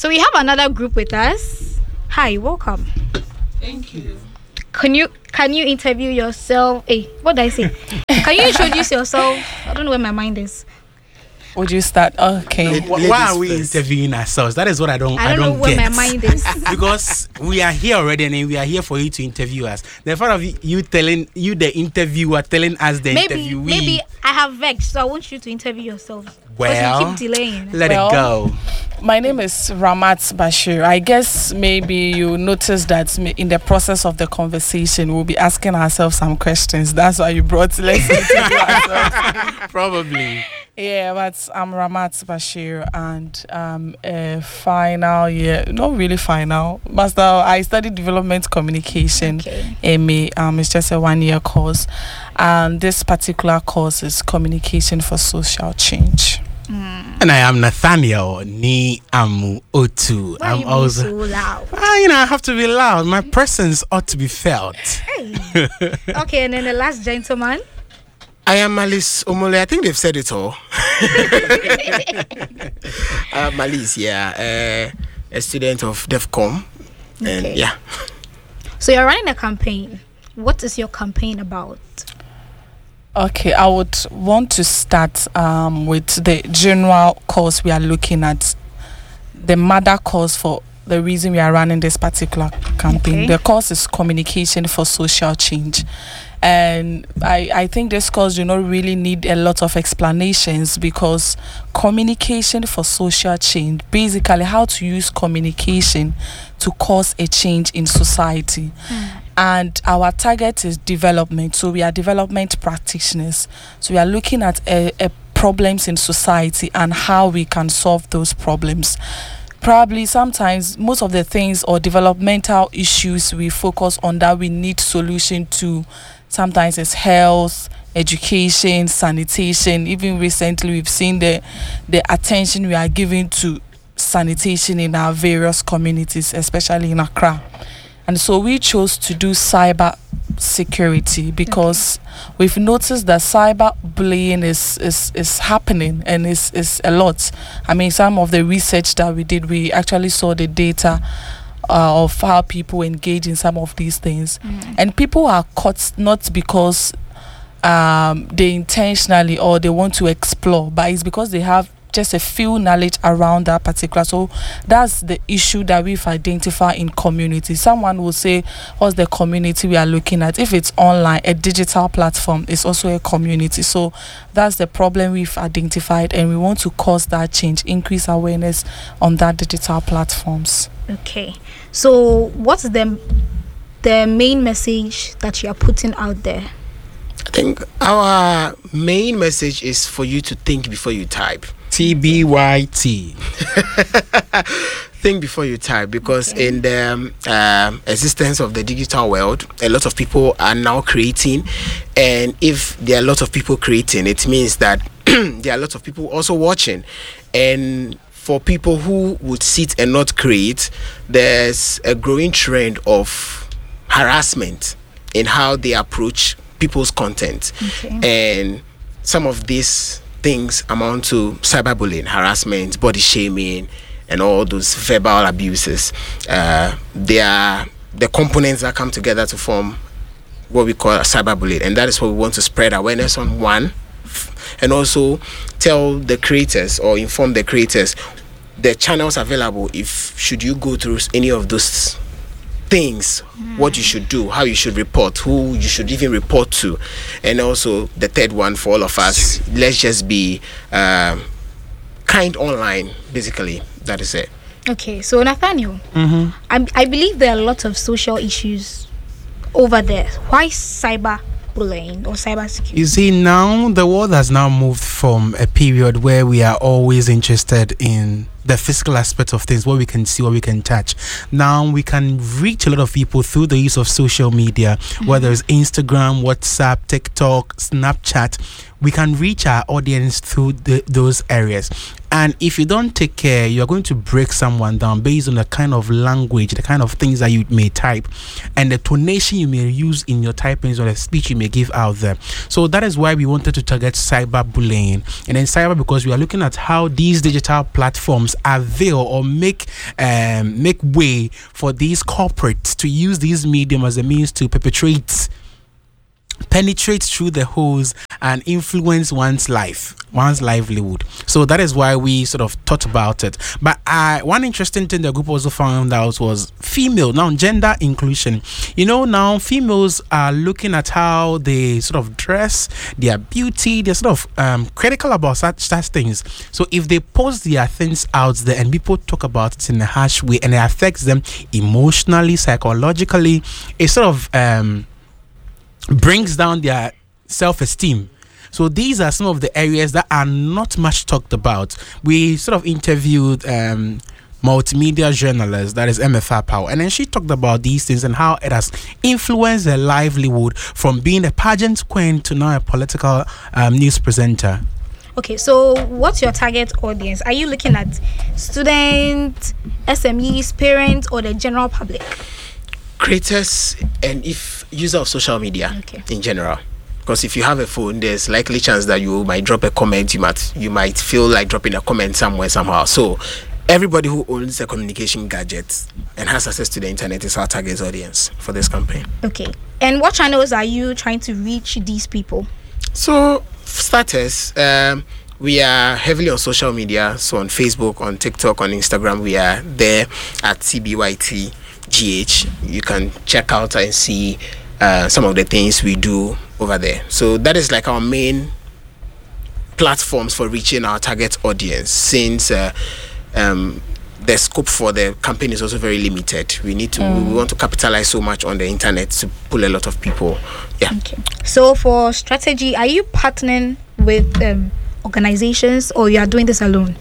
So we have another group with us. Hi, welcome. Thank you. Can you interview yourself? Hey, what did I say? Can you introduce yourself? I don't know where my mind is. Would you start? Okay. Why are we interviewing ourselves? That is what I don't know where get. my mind is. Because we are here already and we are here for you to interview us. The fact of you telling you the interviewer telling us the interviewee. Maybe I have vexed, so I want you to interview yourself. Well, you keep delaying. Let it go. My name is Ramat Bashir. I guess maybe you noticed that in the process of the conversation, we'll be asking ourselves some questions. That's why you brought let's interview ourselves. Probably. Yeah, but I'm Ramat Bashir and a final year, not really final, master. I studied development communication. Okay. MA. It's just a 1-year course, and this particular course is communication for social change. And I am Nathaniel Ni Amu Otu. Why I'm also so loud. I have to be loud. My presence ought to be felt. Hey. Okay, and then the last gentleman. I am Malice Omole. I think they've said it all. Malice, a student of DEFCON. And Okay. So you're running a campaign. What is your campaign about? Okay, I would want to start with the general course we are looking at, the mother course for the reason we are running this particular campaign. Okay. The course is communication for social change. And I think this course do not really need a lot of explanations, because communication for social change, basically how to use communication to cause a change in society. And our target is development. So we are development practitioners. So we are looking at problems in society and how we can solve those problems. Probably sometimes most of the things or developmental issues we focus on that we need solution to, sometimes it's health, education, sanitation. Even recently we've seen the attention we are giving to sanitation in our various communities, especially in Accra. And so we chose to do cyber security because we've noticed that cyber bullying is happening and is a lot. I mean, some of the research that we did, we actually saw the data of how people engage in some of these things. And people are caught not because they intentionally or they want to explore, but it's because they have just a few knowledge around that particular. So that's the issue that we've identified in community. Someone will say, what's the community we are looking at? If it's online, a digital platform is also a community. So that's the problem we've identified, and we want to cause that change, increase awareness on that digital platforms. Okay. So what's the main message that you are putting out there? I think our main message is for you to think before you type. TBYT. Think before you type, because in the existence of the digital world, a lot of people are now creating, and if there are a lot of people creating, it means that there are a lot of people also watching. And for people who would sit and not create, there's a growing trend of harassment in how they approach people's content. And some of these things amount to cyberbullying, harassment, body shaming, and all those verbal abuses. They are the components that come together to form what we call cyberbullying, and that is what we want to spread awareness on, one, and also tell the creators or inform the creators the channels available if should you go through any of those things, what you should do, how you should report, who you should even report to. And also the third one for all of us, let's just be kind online, basically. That is it. Okay, so Nathaniel, I believe there are a lot of social issues over there. Why cyberbullying or cybersecurity? You see, now the world has now moved from a period where we are always interested in the physical aspect of things, what we can see, what we can touch. Now we can reach a lot of people through the use of social media, whether it's Instagram, WhatsApp, TikTok, Snapchat. We can reach our audience through those areas. And if you don't take care, you're going to break someone down based on the kind of language, the kind of things that you may type, and the tonation you may use in your typings or the speech you may give out there. So that is why we wanted to target cyberbullying cyberbullying, and then cyber because we are looking at how these digital platforms avail or make way for these corporates to use these medium as a means to penetrate through the holes and influence one's livelihood. So that is why we sort of thought about it. But one interesting thing the group also found out was gender inclusion. Now females are looking at how they sort of dress, their beauty, they're sort of critical about such things. So if they post their things out there and people talk about it in a harsh way and it affects them emotionally, psychologically, it sort of brings down their self-esteem. So these are some of the areas that are not much talked about. We sort of interviewed multimedia journalist, that is MFA Power, and then she talked about these things and how it has influenced her livelihood from being a pageant queen to now a political news presenter. Okay, so what's your target audience? Are you looking at students, SMEs, parents, or the general public? Creators and if user of social media in general, because if you have a phone, there's likely chance that you might drop a comment, you might feel like dropping a comment somewhere somehow. So everybody who owns a communication gadget and has access to the internet is our target audience for this campaign. Okay, and what channels are you trying to reach these people? So for starters, we are heavily on social media, so on Facebook, on TikTok, on Instagram. We are there at CBYT GH. You can check out and see some of the things we do over there. So that is like our main platforms for reaching our target audience, since the scope for the campaign is also very limited. We want to capitalize so much on the internet to pull a lot of people. Okay. So for strategy, are you partnering with organizations or you are doing this alone?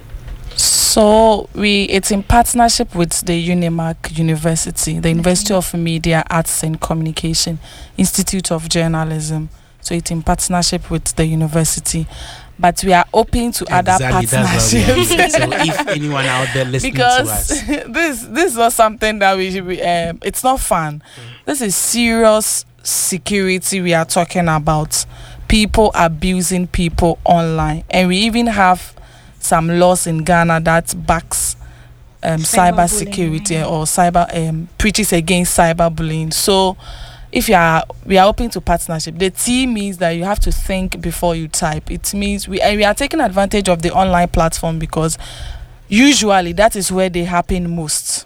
So it's in partnership with the UNIMAC University, the University of Media, Arts and Communication, Institute of Journalism. So it's in partnership with the university. But we are open to other partnerships. So if anyone out there listening to us, this is not something that we should be, it's not fun. This is serious security we are talking about. People abusing people online. And we even have some laws in Ghana that backs cyber security or cyber preaches against cyberbullying. So we are open to partnership. The T means that you have to think before you type. It means we are taking advantage of the online platform because usually that is where they happen most.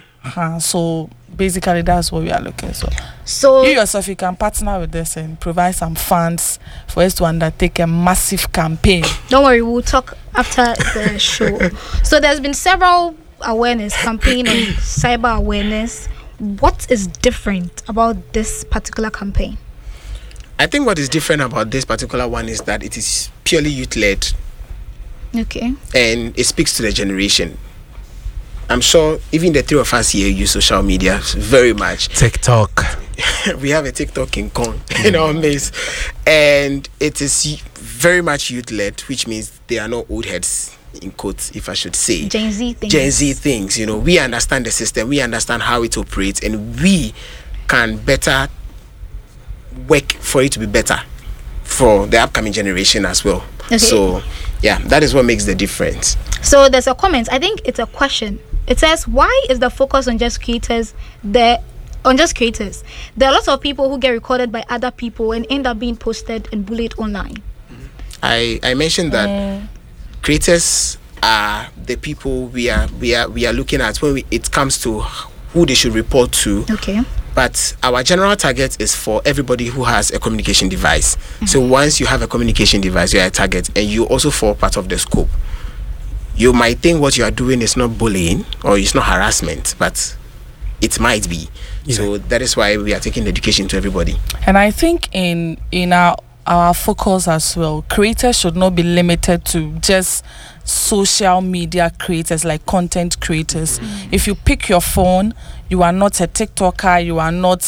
So basically that's what we are looking for. So you yourself, you can partner with us and provide some funds for us to undertake a massive campaign. Don't worry, we'll talk after the show. So there's been several awareness campaign on cyber awareness. What is different about this particular campaign? I think what is different about this particular one is that it is purely youth-led. Okay. And it speaks to the generation. I'm sure even the three of us here use social media very much. TikTok. We have a TikTok King Kong in our midst. And it is very much youth-led, which means they are not old heads, in quotes, if I should say. Gen Z things. We understand the system, we understand how it operates, and we can better work for it to be better for the upcoming generation as well. Okay. So, yeah, that is what makes the difference. So there's a comment. I think it's a question. It says, why is the focus on just creators there? On just creators, there are lots of people who get recorded by other people and end up being posted and bullied online. I mentioned that creators are the people we are looking at when it comes to who they should report to. Okay. But our general target is for everybody who has a communication device. So once you have a communication device, you are a target, and you also fall part of the scope. You might think what you are doing is not bullying or it's not harassment, but it might be. Yeah. So that is why we are taking education to everybody. And I think in our focus as well, creators should not be limited to just social media creators, like content creators. If you pick your phone, you are not a TikToker, you are not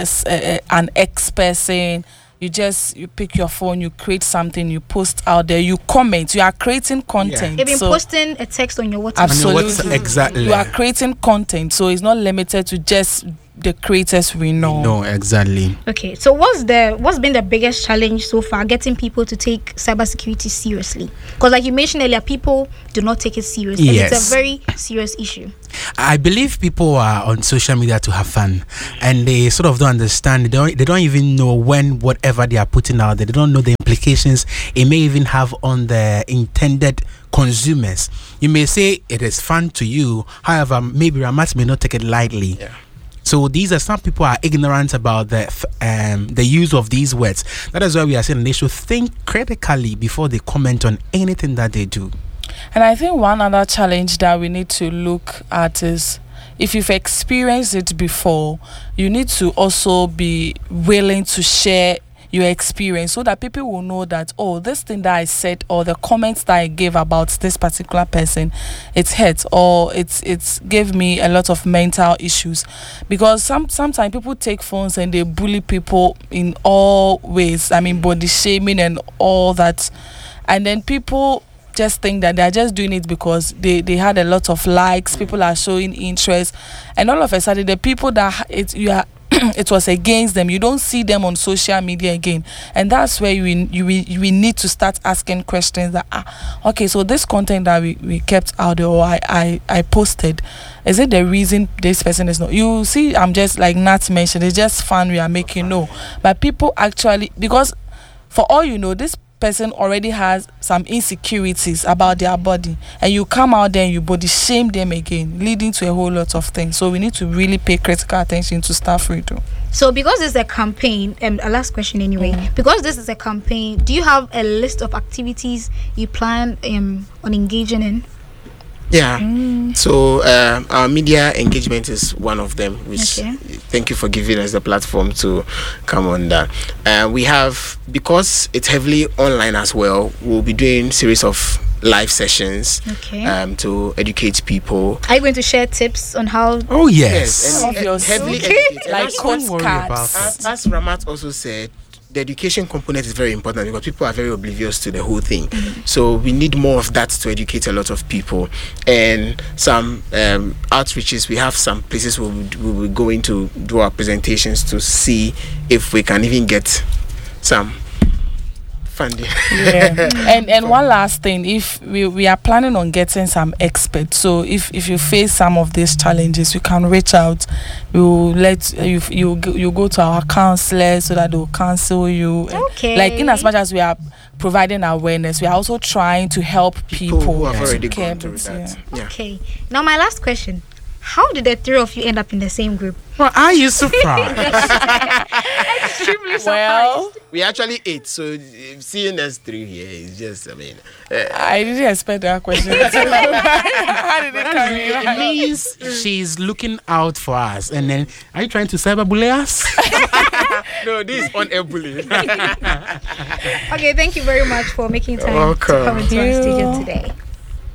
an ex-person. You pick your phone, you create something, you post out there, you comment, you are creating content. You've been posting a text on your WhatsApp. Absolutely. Exactly. You are creating content, so it's not limited to just the creators we know. No, exactly. Okay, so what's been the biggest challenge so far getting people to take cybersecurity seriously? Because like you mentioned earlier, people do not take it seriously. Yes. It's a very serious issue. I believe people are on social media to have fun, and they sort of don't understand. They don't even know when whatever they are putting out there. They don't know the implications it may even have on the intended consumers. You may say it is fun to you, however, maybe Ramat may not take it lightly. Yeah. So these are some people are ignorant about the use of these words. That is why we are saying they should think critically before they comment on anything that they do. And I think one other challenge that we need to look at is, if you've experienced it before, you need to also be willing to share your experience so that people will know that, oh, this thing that I said or the comments that I gave about this particular person, it's hurt or it's gave me a lot of mental issues. Because sometimes people take phones and they bully people in all ways. I mean, body shaming and all that. And then people just think that they're just doing it because they had a lot of likes, people are showing interest, and all of a sudden the people that it was against them, you don't see them on social media again. And that's where we need to start asking questions that okay, so this content that we kept out or I posted, is it the reason this person is not? You see, I'm just like Nat mentioned, it's just fun we are making. No, but people actually, because for all you know, this person already has some insecurities about their body, and you come out there and you body shame them again, leading to a whole lot of things. So we need to really pay critical attention to stuff freedom. So because this is a campaign, a last question anyway, because this is a campaign, do you have a list of activities you plan on engaging in? Yeah. So our media engagement is one of them, which thank you for giving us the platform to come on that. We have, because it's heavily online as well, we'll be doing series of live sessions to educate people. Are you going to share tips on how? Oh yes, and heavily educate. Like don't worry about cards. As Ramat also said, the education component is very important because people are very oblivious to the whole thing. So we need more of that to educate a lot of people. And some outreaches, we have some places we'll be going to do our presentations to see if we can even get some funding. And one last thing, if we are planning on getting some experts, so if you face some of these challenges, you can reach out. We will let you go to our counselors so that they will counsel you. Like, in as much as we are providing awareness, we are also trying to help people who have already care gone through that. Yeah. Okay. Now my last question: how did the three of you end up in the same group? Well, are you surprised? Extremely surprised. Well, We actually ate, so seeing us three here is just, I didn't expect that question. How did it come in? It means she's looking out for us. And then, are you trying to cyberbully us? no, this is on air bullying. Okay, thank you very much for making time to Welcome. come into our studio today.